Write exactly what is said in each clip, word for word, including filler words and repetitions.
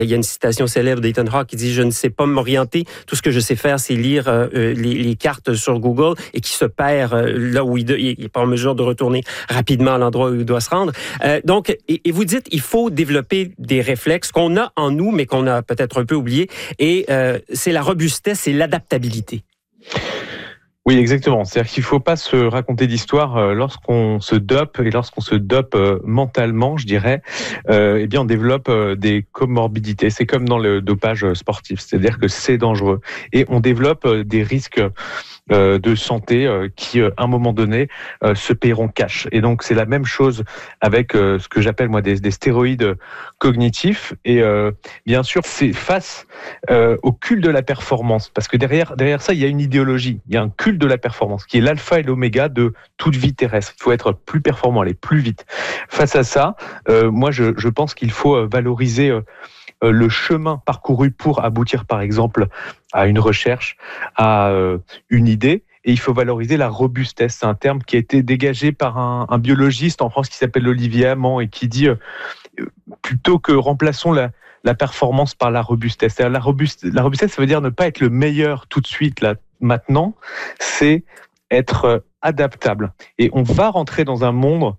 Il y a une citation célèbre d'Ethan Hawke qui dit « Je ne sais pas m'orienter, tout ce que je sais faire, c'est lire euh, les, les cartes sur Google » et qui se perd euh, là où il n'est pas en mesure de retourner rapidement à l'endroit où il doit se rendre. Euh, donc, et, et vous dites, il faut développer des réflexes qu'on a en nous, mais qu'on a peut-être un peu oubliés, et euh, c'est la robustesse et l'adaptabilité. Oui, exactement. C'est-à-dire qu'il ne faut pas se raconter d'histoire lorsqu'on se dope et lorsqu'on se dope mentalement, je dirais. Euh, eh bien, on développe des comorbidités. C'est comme dans le dopage sportif, c'est-à-dire que c'est dangereux et on développe des risques euh, de santé euh, qui, à un moment donné, euh, se paieront cash. Et donc, c'est la même chose avec euh, ce que j'appelle moi des, des stéroïdes cognitifs. Et euh, bien sûr, c'est face euh, au culte de la performance, parce que derrière derrière ça, il y a une idéologie, il y a un culte de la performance qui est l'alpha et l'oméga de toute vie terrestre. Il faut être plus performant, aller plus vite. Face à ça, euh, moi, je, je pense qu'il faut valoriser euh, le chemin parcouru pour aboutir, par exemple, à une recherche, à euh, une idée. Et il faut valoriser la robustesse. C'est un terme qui a été dégagé par un, un biologiste en France qui s'appelle Olivier Amand et qui dit euh, plutôt que remplaçons la, la performance par la robustesse. La, robuste, la robustesse, ça veut dire ne pas être le meilleur tout de suite, là, maintenant. C'est être adaptable. Et on va rentrer dans un monde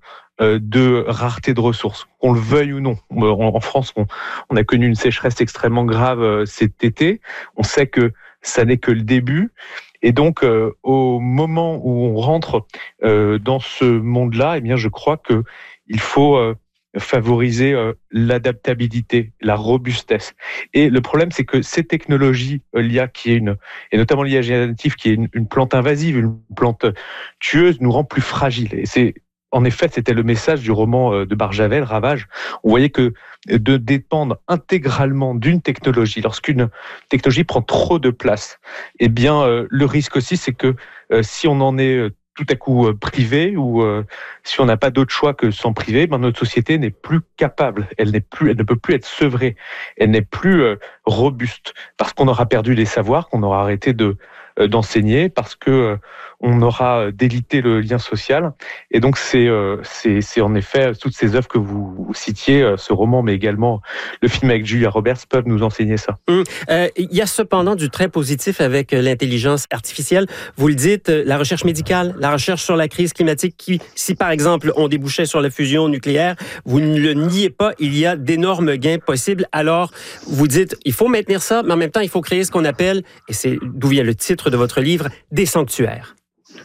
de rareté de ressources, qu'on le veuille ou non. En France, on, on a connu une sécheresse extrêmement grave cet été. On sait que ça n'est que le début. Et donc, euh, au moment où on rentre euh, dans ce monde-là, eh bien, je crois que il faut euh, favoriser euh, l'adaptabilité, la robustesse. Et le problème, c'est que ces technologies, euh, l'I A qui est une, et notamment l'I A générative, qui est une, une plante invasive, une plante tueuse, nous rend plus fragiles. Et c'est En effet, c'était le message du roman de Barjavel, Ravage. On voyait que de dépendre intégralement d'une technologie, lorsqu'une technologie prend trop de place, eh bien, euh, le risque aussi, c'est que euh, si on en est tout à coup euh, privé ou euh, si on n'a pas d'autre choix que s'en priver, ben, notre société n'est plus capable. Elle n'est plus, elle ne peut plus être sevrée. Elle n'est plus euh, robuste parce qu'on aura perdu les savoirs, qu'on aura arrêté de euh, d'enseigner, parce que euh, on aura délité le lien social. Et donc, c'est, euh, c'est, c'est en effet toutes ces œuvres que vous, vous citiez, euh, ce roman, mais également le film avec Julia Roberts, peuvent nous enseigner ça. Hum. Euh, il y a cependant du très positif avec l'intelligence artificielle. Vous le dites, la recherche médicale, la recherche sur la crise climatique, qui, si par exemple on débouchait sur la fusion nucléaire, vous ne le niez pas, il y a d'énormes gains possibles. Alors, vous dites, il faut maintenir ça, mais en même temps, il faut créer ce qu'on appelle, et c'est d'où vient le titre de votre livre, des sanctuaires.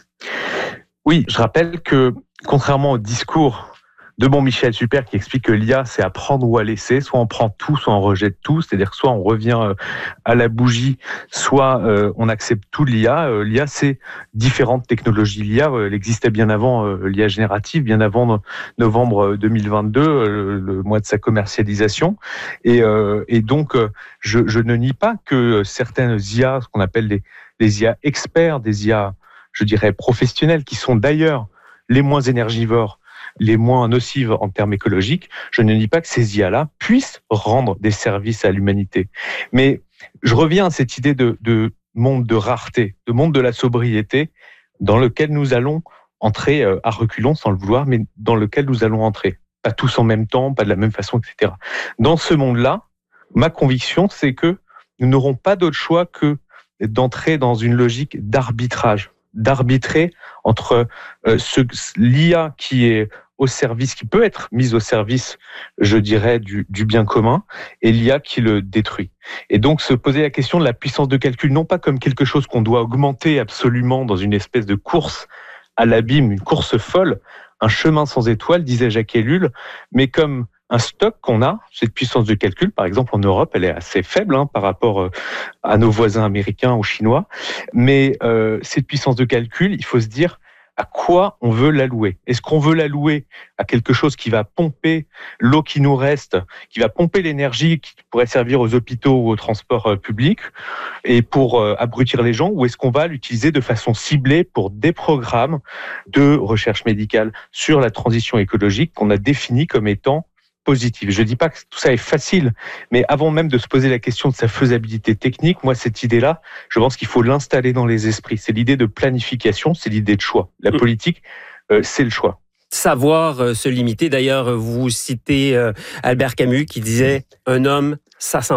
Oui, je rappelle que, contrairement au discours de bon Michel Super qui explique que l'I A, c'est à prendre ou à laisser, soit on prend tout, soit on rejette tout, c'est-à-dire que soit on revient à la bougie, soit on accepte tout de l'I A. L'I A, c'est différentes technologies. L'I A, elle existait bien avant l'I A générative, bien avant novembre deux mille vingt-deux, le mois de sa commercialisation. Et, et donc, je, je ne nie pas que certaines I A, ce qu'on appelle des, des I A experts, des I A, je dirais, professionnelles, qui sont d'ailleurs les moins énergivores, les moins nocives en termes écologiques, je ne dis pas que ces I A-là puissent rendre des services à l'humanité. Mais je reviens à cette idée de, de monde de rareté, de monde de la sobriété, dans lequel nous allons entrer à reculons sans le vouloir, mais dans lequel nous allons entrer. Pas tous en même temps, pas de la même façon, et cetera. Dans ce monde-là, ma conviction, c'est que nous n'aurons pas d'autre choix que d'entrer dans une logique d'arbitrage, d'arbitrer entre euh, ce, l'I A qui est au service, qui peut être mise au service, je dirais, du, du bien commun, et l'I A qui le détruit. Et donc se poser la question de la puissance de calcul, non pas comme quelque chose qu'on doit augmenter absolument dans une espèce de course à l'abîme, une course folle, un chemin sans étoile, disait Jacques Ellul, mais comme un stock qu'on a, cette puissance de calcul, par exemple en Europe, elle est assez faible hein, par rapport à nos voisins américains ou chinois, mais euh, cette puissance de calcul, il faut se dire à quoi on veut l'allouer. Est-ce qu'on veut l'allouer à quelque chose qui va pomper l'eau qui nous reste, qui va pomper l'énergie qui pourrait servir aux hôpitaux ou aux transports publics et pour euh, abrutir les gens, ou est-ce qu'on va l'utiliser de façon ciblée pour des programmes de recherche médicale sur la transition écologique qu'on a définis comme étant positive. Je ne dis pas que tout ça est facile, mais avant même de se poser la question de sa faisabilité technique, moi, cette idée-là, je pense qu'il faut l'installer dans les esprits. C'est l'idée de planification, c'est l'idée de choix. La politique, euh, c'est le choix. Savoir euh, se limiter. D'ailleurs, vous citez euh, Albert Camus qui disait « Un homme ça s'en